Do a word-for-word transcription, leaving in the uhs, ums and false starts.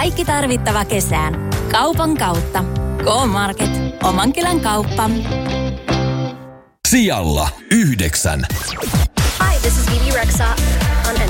Kaikki tarvittava kesään. Kaupan kautta. K-Market. Oman kylän kauppa. Sijalla yhdeksän. Hi, this is Vivi Rexa on